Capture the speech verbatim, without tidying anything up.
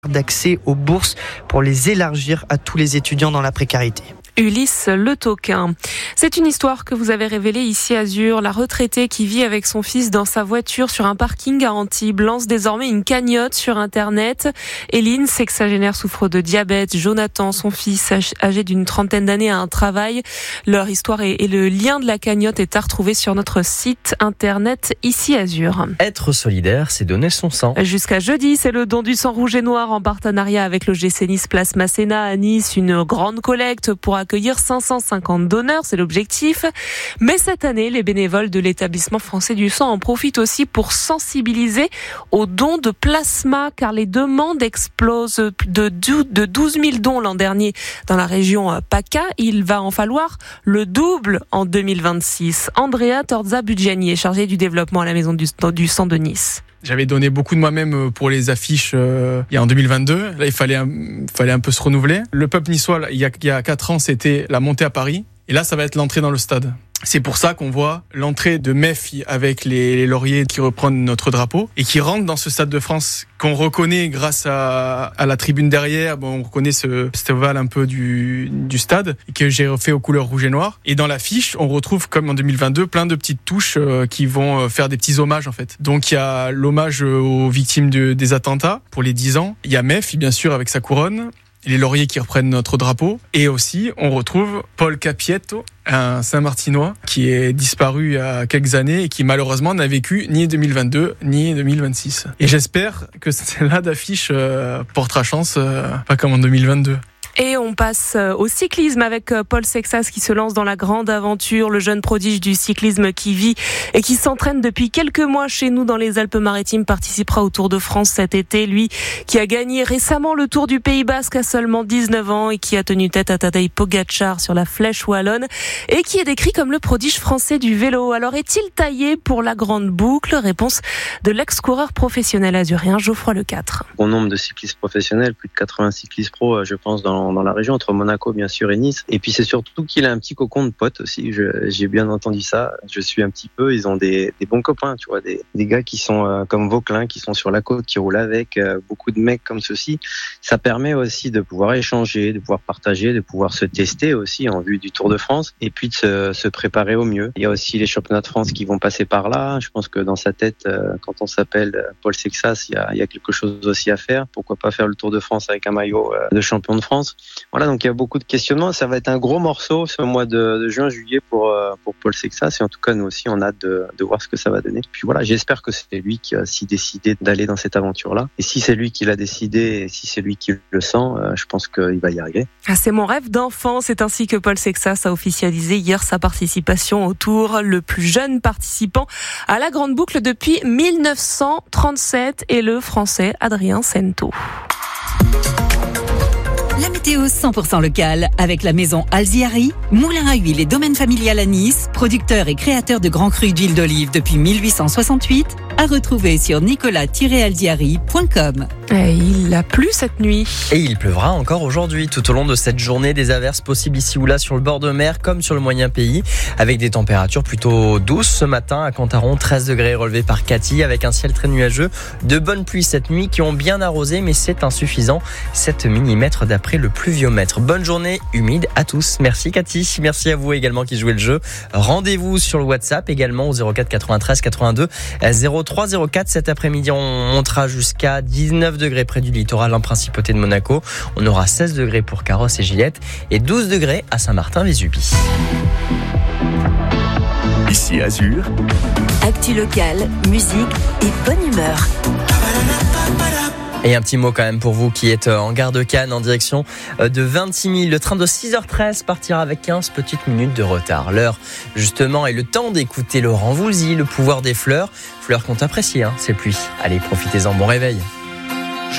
d'accès aux bourses pour les élargir à tous les étudiants dans la précarité. Ulysse Le Toquin. C'est une histoire que vous avez révélée ici à Azur. La retraitée qui vit avec son fils dans sa voiture sur un parking à Antibes lance désormais une cagnotte sur Internet. Éline, sexagénaire, souffre de diabète. Jonathan, son fils, âgé d'une trentaine d'années, a un travail. Leur histoire et le lien de la cagnotte est à retrouver sur notre site Internet ici à Azur. Être solidaire, c'est donner son sang. Jusqu'à jeudi, c'est le don du sang rouge et noir en partenariat avec le G C Nice Place Masséna à Nice. Une grande collecte pour accueillir cinq cent cinquante donneurs, c'est l'objectif. Mais cette année, les bénévoles de l'établissement français du sang en profitent aussi pour sensibiliser aux dons de plasma, car les demandes explosent de douze mille dons l'an dernier dans la région PACA. Il va en falloir le double en deux mille vingt-six. Andrea Torza-Budjani est chargée du développement à la Maison du, du sang de Nice. J'avais donné beaucoup de moi-même pour les affiches euh, il y a en deux mille vingt-deux. Là, il fallait un, fallait un peu se renouveler. Le peuple niçois, il y a, il y a quatre ans, c'était la montée à Paris. Et là, ça va être l'entrée dans le stade. C'est pour ça qu'on voit l'entrée de Mef avec les, les lauriers qui reprennent notre drapeau et qui rentrent dans ce stade de France qu'on reconnaît grâce à, à la tribune derrière. Bon, on reconnaît ce, cet ovale un peu du, du stade et que j'ai refait aux couleurs rouge et noir. Et dans l'affiche, on retrouve, comme en deux mille vingt-deux, plein de petites touches euh, qui vont faire des petits hommages, en fait. Donc, il y a l'hommage aux victimes de, des attentats pour les dix ans. Il y a Mef, bien sûr, avec sa couronne. Les lauriers qui reprennent notre drapeau. Et aussi, on retrouve Paul Capietto, un Saint-Martinois qui est disparu il y a quelques années et qui malheureusement n'a vécu ni deux mille vingt-deux ni deux mille vingt-six. Et j'espère que celle-là d'affiche euh, portera chance, euh, pas comme en deux mille vingt-deux. Et on passe au cyclisme avec Paul Sexas qui se lance dans la grande aventure, le jeune prodige du cyclisme qui vit et qui s'entraîne depuis quelques mois chez nous dans les Alpes-Maritimes, participera au Tour de France cet été. Lui qui a gagné récemment le Tour du Pays Basque à seulement dix-neuf ans et qui a tenu tête à Tadej Pogačar sur la Flèche wallonne et qui est décrit comme le prodige français du vélo. Alors est-il taillé pour la grande boucle? Réponse de l'ex-coureur professionnel azurien Geoffroy Lecatre. Bon nombre de cyclistes professionnels, plus de quatre-vingts cyclistes pro, je pense, dans dans la région, entre Monaco bien sûr et Nice. Et puis c'est surtout qu'il a un petit cocon de potes aussi, je, j'ai bien entendu ça, je suis un petit peu, ils ont des, des bons copains, tu vois, des, des gars qui sont euh, comme Vauquelin, qui sont sur la côte, qui roulent avec, euh, beaucoup de mecs comme ceux-ci. Ça permet aussi de pouvoir échanger, de pouvoir partager, de pouvoir se tester aussi en vue du Tour de France et puis de se, se préparer au mieux. Il y a aussi les championnats de France qui vont passer par là. Je pense que dans sa tête, euh, quand on s'appelle Paul Sexas, il y a, il y a quelque chose aussi à faire. Pourquoi pas faire le Tour de France avec un maillot euh, de champion de France? Voilà, donc il y a beaucoup de questionnements. Ça va être un gros morceau ce mois de, de juin, juillet pour euh, pour Paul Sexas. Et en tout cas, nous aussi, on a hâte de, de voir ce que ça va donner. Puis voilà, j'espère que c'est lui qui a si décidé d'aller dans cette aventure-là. Et si c'est lui qui l'a décidé, et si c'est lui qui le sent, euh, je pense qu'il va y arriver. Ah, c'est mon rêve d'enfant. C'est ainsi que Paul Sexas a officialisé hier sa participation au Tour, le plus jeune participant à la Grande Boucle depuis mille neuf cent trente-sept, et le Français Adrien Sento. La météo cent pour cent locale avec la maison Alziari, moulin à huile et domaine familial à Nice, producteur et créateur de grands crus d'huile d'olive depuis mille huit cent soixante-huit, à retrouver sur nicolas tiret alziari point com. Et il a plu cette nuit. Et il pleuvra encore aujourd'hui. Tout au long de cette journée, des averses possibles ici ou là sur le bord de mer comme sur le moyen pays, avec des températures plutôt douces ce matin à Cantaron, treize degrés relevés par Cathy, avec un ciel très nuageux. De bonnes pluies cette nuit qui ont bien arrosé, mais c'est insuffisant, sept millimètres d'après le pluviomètre. Bonne journée humide à tous. Merci Cathy, merci à vous également qui jouez le jeu. Rendez-vous sur le WhatsApp également au zéro quatre quatre-vingt-treize quatre-vingt-deux zéro trois zéro quatre. Cet après-midi, on montera jusqu'à dix-neuf degrés près du littoral en principauté de Monaco. On aura seize degrés pour Carros et Gillette et douze degrés à Saint-Martin-Vésubie. Ici Azur. Actu locale, musique et bonne humeur. Et un petit mot quand même pour vous qui êtes en gare de Cannes en direction de vingt-six mille. Le train de six heures treize partira avec quinze petites minutes de retard. L'heure justement est le temps d'écouter Laurent Voulzy, Le pouvoir des fleurs. Fleurs qu'on apprécie, hein, ces pluies. Allez, profitez-en, bon réveil.